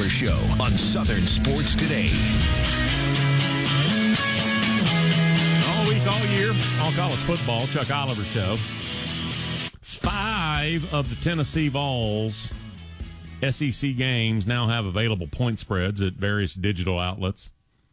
Oliver Show on Southern Sports Today. All week, all year, all college football, Chuck Oliver Show. 5 of the Tennessee Vols SEC games now have available point spreads at various digital outlets.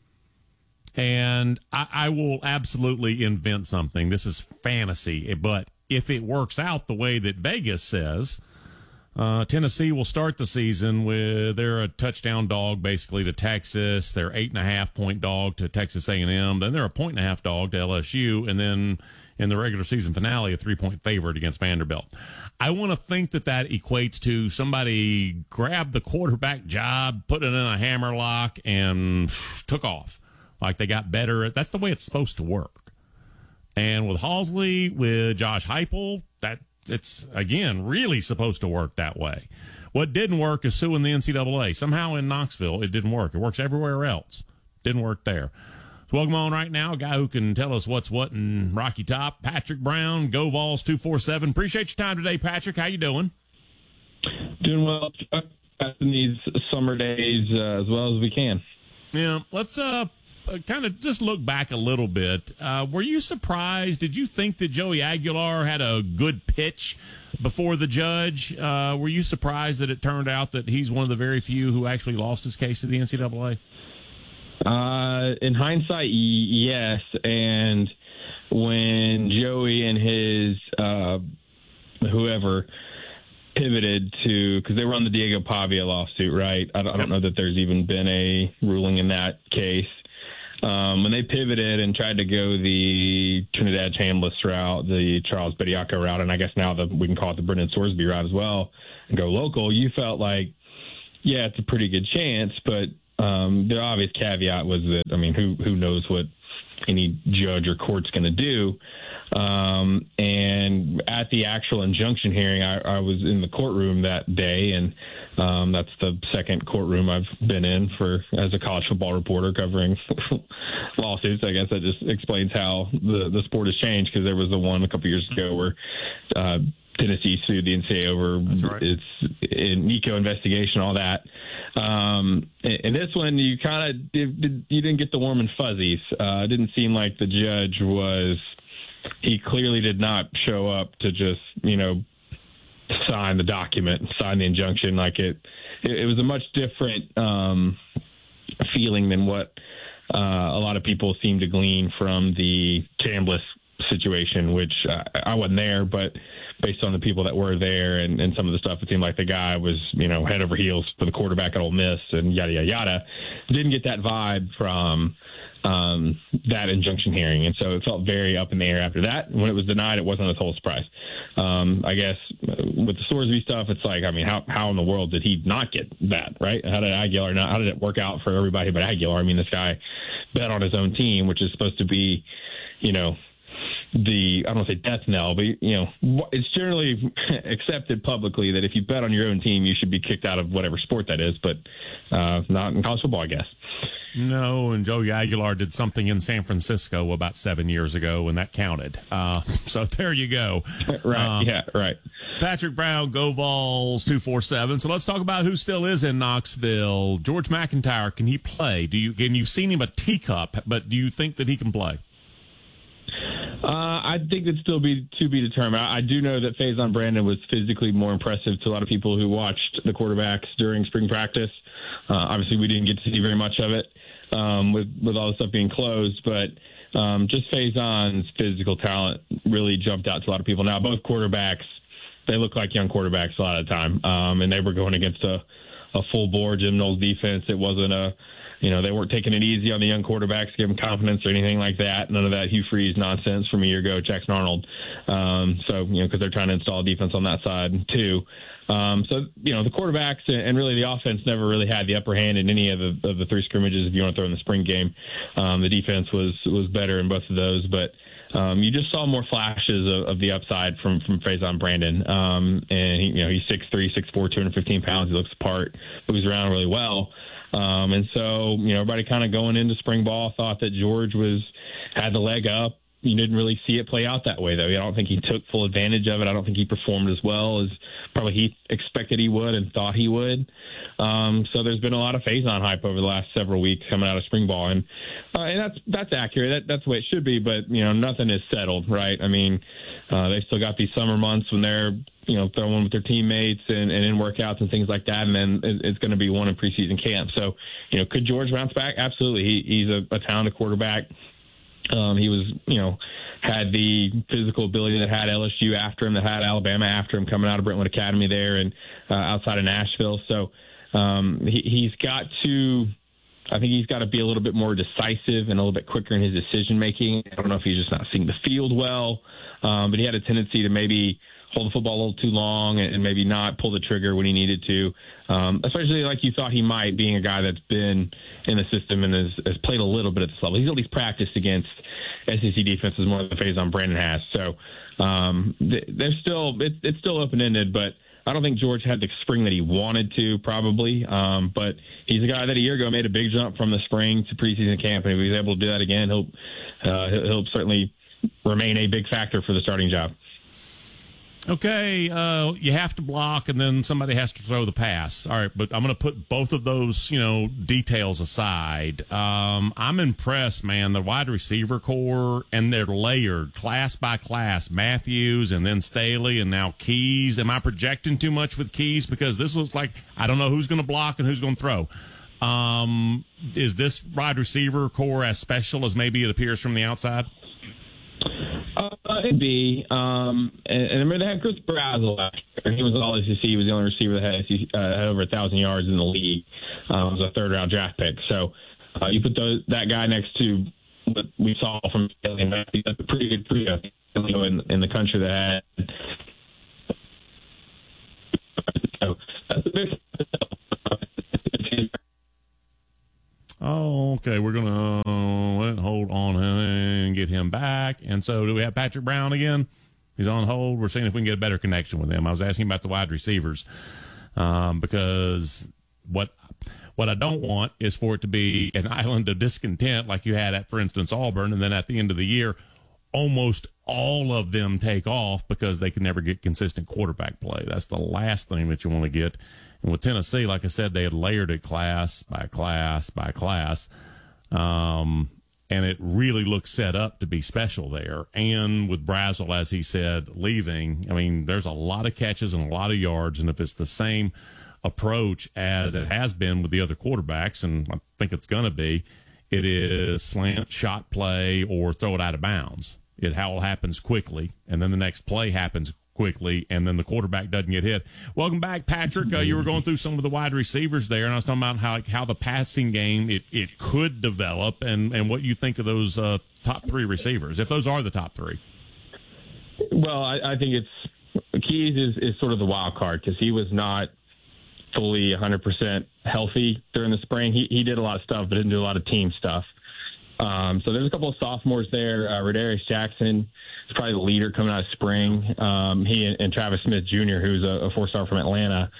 And I will absolutely invent something. This is fantasy, but if it works out the way that Vegas says, Tennessee will start the season with, they're a touchdown dog basically to Texas. They're 8.5-point dog to Texas A&M. Then they're a 1.5 dog to LSU. And then in the regular season finale, a 3-point favorite against Vanderbilt. I want to think that equates to somebody grabbed the quarterback job, put it in a hammerlock, and took off. Like they got better. That's the way it's supposed to work. And with Halsley, with Josh Heupel, it's, again, really supposed to work that way. What didn't work is suing the NCAA. Somehow in Knoxville, it didn't work. It works everywhere else. Didn't work there. So welcome on right now, a guy who can tell us what's what in Rocky Top, Patrick Brown, Go Vols 247. Appreciate your time today, Patrick. How you doing? Doing well. Passing these summer days as well as we can. Yeah, let's kind of just look back a little bit. Were you surprised? Did you think that Joey Aguilar had a good pitch before the judge? Were you surprised that it turned out that he's one of the very few who actually lost his case to the NCAA? In hindsight, yes. And when Joey and his whoever pivoted to, because they were on the Diego Pavia lawsuit, right? I don't know that there's even been a ruling in that case. When they pivoted and tried to go the Trinidad Chambliss route, the Charles Bediako route, and I guess now we can call it the Brendan Sorsby route as well, and go local, you felt like, yeah, it's a pretty good chance, but the obvious caveat was that, I mean, who knows what any judge or court's going to do. And at the actual injunction hearing, I was in the courtroom that day, and that's the second courtroom I've been in as a college football reporter covering lawsuits. I guess that just explains how the sport has changed, because there was the one a couple years ago where Tennessee sued the NCAA over its NICO investigation, all that. And this one, you didn't get the warm and fuzzies. It didn't seem like the judge he clearly did not show up to just, sign the document, sign the injunction. Like it was a much different feeling than what a lot of people seem to glean from the Chambliss situation, which I wasn't there, but based on the people that were there and some of the stuff, it seemed like the guy was, head over heels for the quarterback at Ole Miss and yada, yada, yada. Didn't get that vibe from that injunction hearing. And so it felt very up in the air after that. When it was denied, it wasn't a total surprise. I guess with the Sorsby stuff, it's like, I mean, how in the world did he not get that, right? How did it work out for everybody but Aguilar? I mean, this guy bet on his own team, which is supposed to be, I don't want to say death knell, but it's generally accepted publicly that if you bet on your own team, you should be kicked out of whatever sport that is, but not in college football, I guess. No, and Joey Aguilar did something in San Francisco about 7 years ago, and that counted. So there you go. Right. Yeah. Right. Patrick Brown, Go Vols 247. So let's talk about who still is in Knoxville. George McIntyre, can he play? You've seen him a teacup, but do you think that he can play? I think it'd still be to be determined. I do know that Faison Brandon was physically more impressive to a lot of people who watched the quarterbacks during spring practice. Obviously, we didn't get to see very much of it with all the stuff being closed, but just Faison's physical talent really jumped out to a lot of people. Now, both quarterbacks, they look like young quarterbacks a lot of the time, and they were going against a full bore Jim Knowles defense. It wasn't they weren't taking it easy on the young quarterbacks, give them confidence or anything like that. None of that Hugh Freeze nonsense from a year ago, Jackson Arnold. Because they're trying to install defense on that side too. The quarterbacks and really the offense never really had the upper hand in any of the three scrimmages. If you want to throw in the spring game, the defense was better in both of those, but you just saw more flashes of the upside from Faison Brandon. He's 6'3", 6'4", 215 pounds. He looks the part, moves around really well. And so, everybody kind of going into spring ball thought that George had the leg up you didn't really see it play out that way, though. I don't think he took full advantage of it. I don't think he performed as well as probably he expected he would and thought he would. So there's been a lot of Faison hype over the last several weeks coming out of spring ball, and that's accurate. That's the way it should be. But nothing is settled, right? I mean, they've still got these summer months when they're throwing with their teammates and in workouts and things like that, and then it's going to be one in preseason camp. So, could George bounce back? Absolutely. He's a talented quarterback. He was, had the physical ability that had LSU after him, that had Alabama after him, coming out of Brentwood Academy there and outside of Nashville. So he's got to. I think he's got to be a little bit more decisive and a little bit quicker in his decision making. I don't know if he's just not seeing the field well, but he had a tendency to maybe hold the football a little too long and maybe not pull the trigger when he needed to, especially like you thought he might, being a guy that's been in the system and has played a little bit at this level. He's at least practiced against SEC defenses more than Faison Brandon has. So it's still open-ended, but I don't think George had the spring that he wanted to, probably. But he's a guy that a year ago made a big jump from the spring to preseason camp, and if he's able to do that again, he'll certainly remain a big factor for the starting job. Okay, you have to block, and then somebody has to throw the pass. All right, but I'm going to put both of those, details aside. I'm impressed, man. The wide receiver core, and they're layered, class by class. Matthews, and then Staley, and now Keys. Am I projecting too much with Keys? Because this looks like I don't know who's going to block and who's going to throw. Is this wide receiver core as special as maybe it appears from the outside? It'd be. And remember, they had Chris Brazzell last year. He was all SEC. He was the only receiver that had over 1,000 yards in the league. It was a third-round draft pick. So you put that guy next to what we saw from Staley and Matthews. That's a pretty good trio in the country that had. So that's a big. Oh, okay. We're going to hold on and get him back. And so do we have Patrick Brown again? He's on hold. We're seeing if we can get a better connection with him. I was asking about the wide receivers because what I don't want is for it to be an island of discontent like you had at, for instance, Auburn, and then at the end of the year, almost all of them take off because they can never get consistent quarterback play. That's the last thing that you want to get. And with Tennessee, like I said, they had layered it class by class by class. And it really looks set up to be special there. And with Brazzell, as he said, leaving, I mean, there's a lot of catches and a lot of yards. And if it's the same approach as it has been with the other quarterbacks, and I think it's going to be, it is slant shot play or throw it out of bounds. It all happens quickly, and then the next play happens quickly, and then the quarterback doesn't get hit. Welcome back, Patrick. You were going through some of the wide receivers there, and I was talking about how the passing game it could develop, and what you think of those top three receivers, if those are the top three. Well, I think Keys is sort of the wild card because he was not fully 100% healthy during the spring. He did a lot of stuff, but didn't do a lot of team stuff. So there's a couple of sophomores there. Rodarius Jackson is probably the leader coming out of spring. He and Travis Smith Jr., who's a four-star from Atlanta.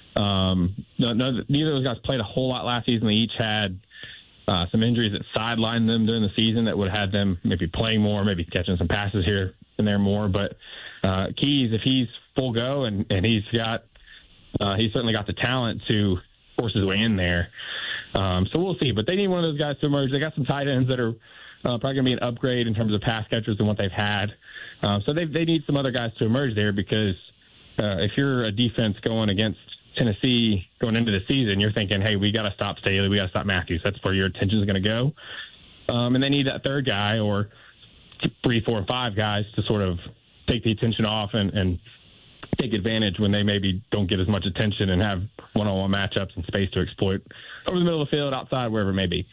Neither of those guys played a whole lot last season. They each had some injuries that sidelined them during the season that would have had them maybe playing more, maybe catching some passes here and there more. But Keys, if he's full go and he's certainly got the talent to force his way in there. So we'll see. But they need one of those guys to emerge. They got some tight ends that are probably going to be an upgrade in terms of pass catchers than what they've had. So they need some other guys to emerge there because if you're a defense going against Tennessee going into the season, you're thinking, hey, we got to stop Staley, we got to stop Matthews. That's where your attention is going to go. And they need that third guy or 3, 4, and 5 guys to sort of take the attention off and take advantage when they maybe don't get as much attention and have one-on-one matchups and space to exploit over the middle of the field, outside, wherever it may be.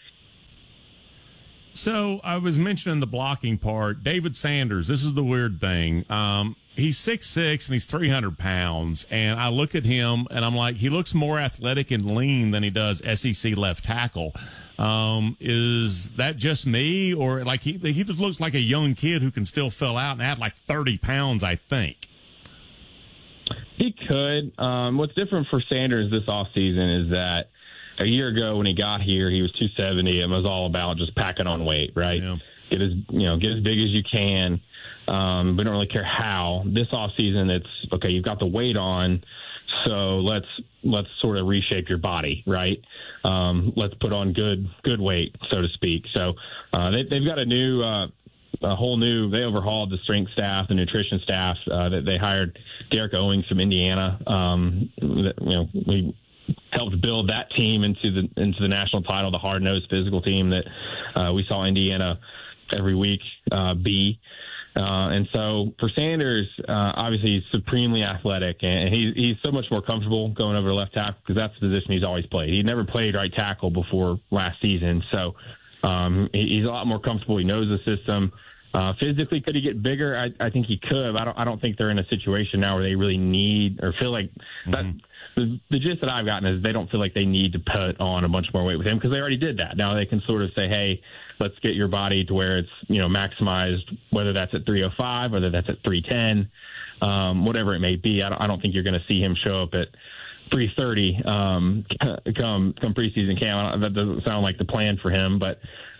So I was mentioning the blocking part. David Sanders, this is the weird thing. He's 6'6", and he's 300 pounds. And I look at him, and I'm like, he looks more athletic and lean than he does SEC left tackle. Is that just me? Or like he just looks like a young kid who can still fill out and add like 30 pounds, I think. He could. What's different for Sanders this offseason is that a year ago when he got here, he was 270 and was all about just packing on weight, right? Yeah. get as big as you can. We don't really care how. This off season, it's okay. You've got the weight on, so let's sort of reshape your body, right? Let's put on good weight, so to speak. So they've got they overhauled the strength staff, the nutrition staff. That they hired Derek Owings from Indiana. We helped build that team into the national title, the hard-nosed physical team that we saw Indiana every week be. And so for Sanders, obviously he's supremely athletic, and he's so much more comfortable going over to left tackle because that's the position he's always played. He never played right tackle before last season, so he's a lot more comfortable. He knows the system. Physically, could he get bigger? I think he could. I don't think they're in a situation now where they really need or feel like that. The gist that I've gotten is they don't feel like they need to put on a bunch more weight with him because they already did that. Now they can sort of say, hey, let's get your body to where it's, maximized, whether that's at 305, whether that's at 310, whatever it may be. I don't think you're going to see him show up at 330 come preseason camp. That doesn't sound like the plan for him, but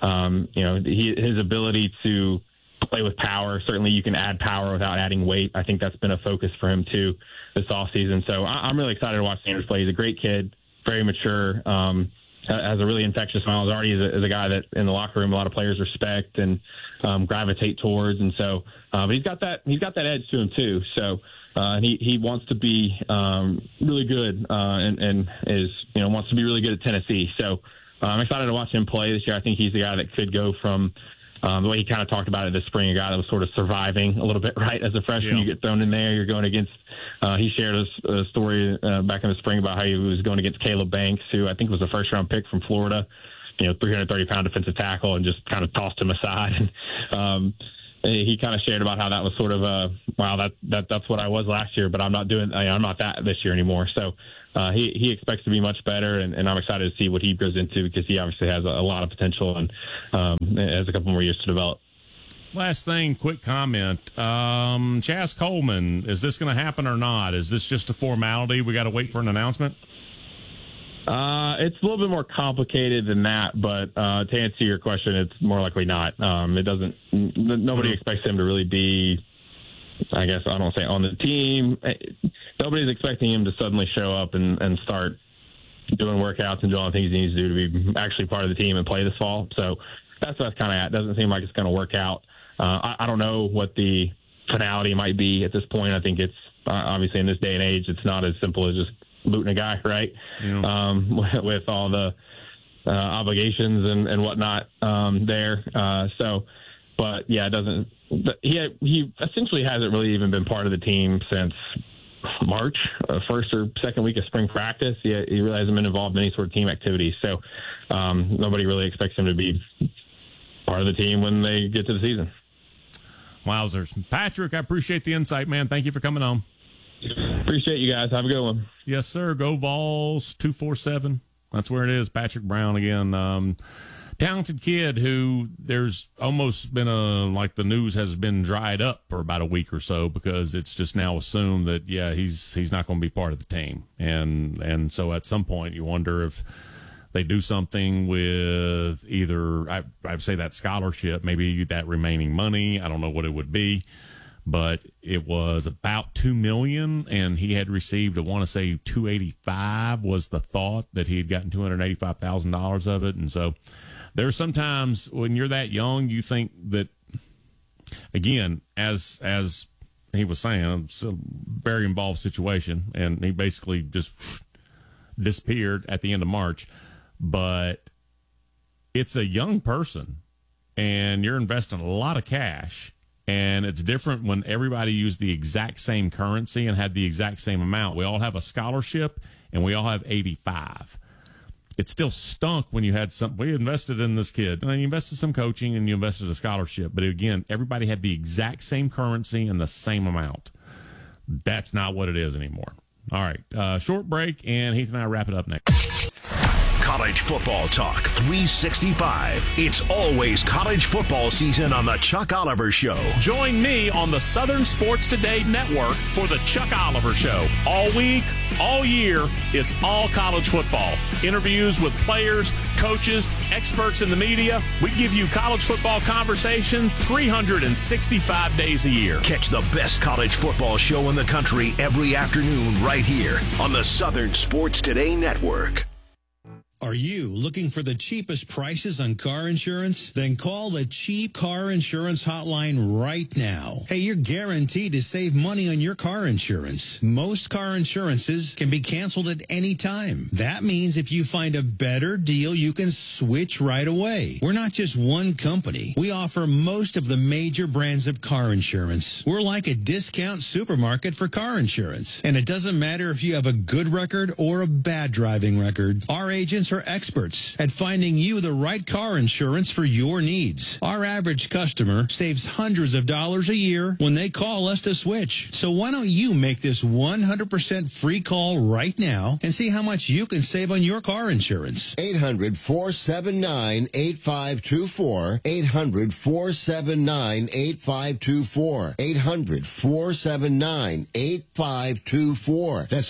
his ability to play with power, certainly you can add power without adding weight. I think that's been a focus for him too this offseason. So I'm really excited to watch Sanders play. He's a great kid, very mature, has a really infectious smile. Already is a guy that in the locker room a lot of players respect and gravitate towards. And so, but he's got that edge to him too. So he wants to be really good and is wants to be really good at Tennessee. So I'm excited to watch him play this year. I think he's the guy that could go from the way he kind of talked about it this spring, a guy that was sort of surviving a little bit, right? As a freshman, You get thrown in there. You're going against he shared a story back in the spring about how he was going against Caleb Banks, who I think was a first-round pick from Florida, 330-pound defensive tackle, and just kind of tossed him aside. And he kind of shared about how that was sort of wow, that's what I was last year, but I'm not that this year anymore. So he expects to be much better, and I'm excited to see what he goes into because he obviously has a lot of potential and has a couple more years to develop. Last thing, quick comment. Chaz Coleman, is this going to happen or not? Is this just a formality? We got to wait for an announcement? It's a little bit more complicated than that, but to answer your question, it's more likely not. Nobody expects him to really be, I guess, I don't say on the team. Nobody's expecting him to suddenly show up and start doing workouts and doing all the things he needs to do to be actually part of the team and play this fall. So that's what it's kind of at. It doesn't seem like it's going to work out. I don't know what the finality might be at this point. I think it's obviously in this day and age, it's not as simple as just booting a guy, right? Yeah. With all the obligations and whatnot there. But yeah, it doesn't. He essentially hasn't really even been part of the team since March, first or second week of spring practice. He really hasn't been involved in any sort of team activity. So nobody really expects him to be part of the team when they get to the season. Wowzers. Patrick, I appreciate the insight, man. Thank you for coming on. Appreciate you guys. Have a good one. Yes, sir. Go Vols 247. That's where it is. Patrick Brown again. Talented kid who there's almost been like the news has been dried up for about a week or so because it's just now assumed that, he's not going to be part of the team. And so at some point you wonder if they do something with either, I'd say that scholarship, maybe that remaining money. I don't know what it would be. But it was about $2 million, and he had received, I want to say $285 was the thought that he had gotten $285,000 of it. And so there's sometimes when you're that young, you think that, again, as he was saying, it's a very involved situation, and he basically just disappeared at the end of March. But it's a young person, and you're investing a lot of cash. And it's different when everybody used the exact same currency and had the exact same amount. We all have a scholarship, and we all have 85. It still stunk when you had we invested in this kid. And you invested some coaching, and you invested a scholarship. But again, everybody had the exact same currency and the same amount. That's not what it is anymore. All right, short break, and Heath and I wrap it up next. College college football talk 365. It's always college football season on the Chuck Oliver Show. Join me on the Southern Sports Today Network for the Chuck Oliver Show. All week, all year, it's all college football. Interviews with players, coaches, experts in the media. We give you college football conversation 365 days a year. Catch the best college football show in the country every afternoon right here on the Southern Sports Today Network. Are you looking for the cheapest prices on car insurance? Then call the Cheap Car Insurance Hotline right now. Hey, you're guaranteed to save money on your car insurance. Most car insurances can be canceled at any time. That means if you find a better deal, you can switch right away. We're not just one company. We offer most of the major brands of car insurance. We're like a discount supermarket for car insurance. And it doesn't matter if you have a good record or a bad driving record. Our agents are experts at finding you the right car insurance for your needs. Our average customer saves hundreds of dollars a year when they call us to switch. So why don't you make this 100% free call right now and see how much you can save on your car insurance? 800-479-8524. 800-479-8524. 800-479-8524. That's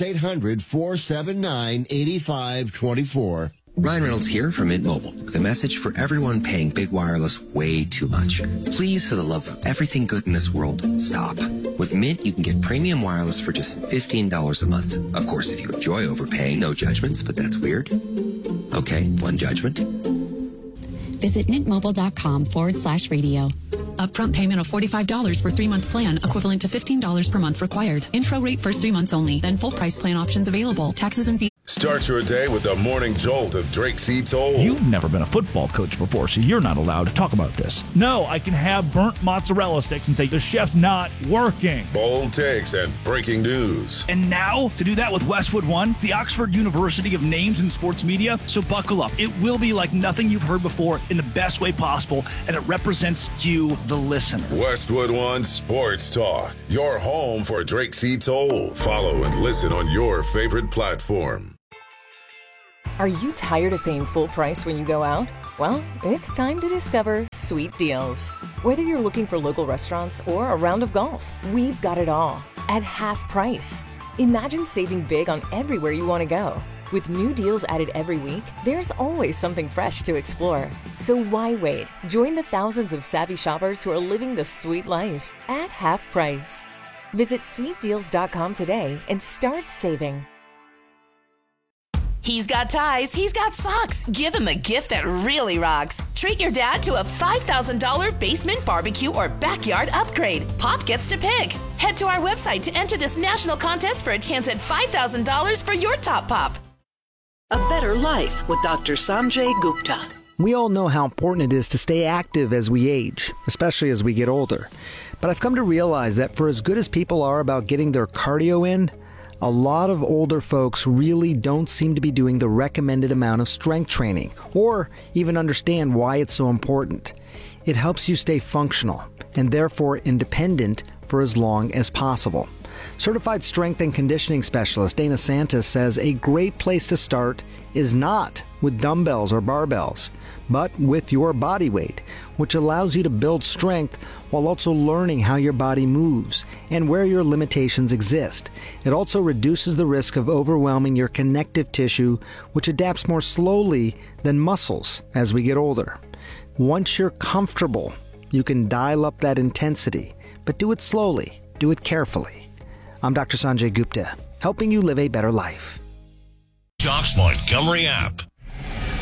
800-479-8524. Ryan Reynolds here from Mint Mobile with a message for everyone paying big wireless way too much. Please, for the love of everything good in this world, stop. With Mint, you can get premium wireless for just $15 a month. Of course, if you enjoy overpaying, no judgments, but that's weird. Okay, one judgment. Visit mintmobile.com/radio. Upfront payment of $45 for 3-month plan, equivalent to $15 per month required. Intro rate first 3 months only, then full price plan options available. Taxes and fees. Start your day with the morning jolt of Drake C. Toll. You've never been a football coach before, so you're not allowed to talk about this. No, I can have burnt mozzarella sticks and say the chef's not working. Bold takes and breaking news. And now, to do that with Westwood One, the Oxford University of Names in Sports Media. So buckle up. It will be like nothing you've heard before in the best way possible, and it represents you, the listener. Westwood One Sports Talk, your home for Drake C. Toll. Follow and listen on your favorite platform. Are you tired of paying full price when you go out? Well, it's time to discover Sweet Deals. Whether you're looking for local restaurants or a round of golf, we've got it all at half price. Imagine saving big on everywhere you want to go. With new deals added every week, there's always something fresh to explore. So why wait? Join the thousands of savvy shoppers who are living the sweet life at half price. Visit sweetdeals.com today and start saving. He's got ties, he's got socks. Give him a gift that really rocks. Treat your dad to a $5,000 basement barbecue or backyard upgrade. Pop gets to pick. Head to our website to enter this national contest for a chance at $5,000 for your top pop. A Better Life with Dr. Sanjay Gupta. We all know how important it is to stay active as we age, especially as we get older. But I've come to realize that for as good as people are about getting their cardio in, a lot of older folks really don't seem to be doing the recommended amount of strength training, or even understand why it's so important. It helps you stay functional, and therefore independent for as long as possible. Certified strength and conditioning specialist Dana Santis says a great place to start is not with dumbbells or barbells, but with your body weight, which allows you to build strength while also learning how your body moves and where your limitations exist. It also reduces the risk of overwhelming your connective tissue, which adapts more slowly than muscles as we get older. Once you're comfortable, you can dial up that intensity, but do it slowly, do it carefully. I'm Dr. Sanjay Gupta, helping you live a better life. Jock's Montgomery app.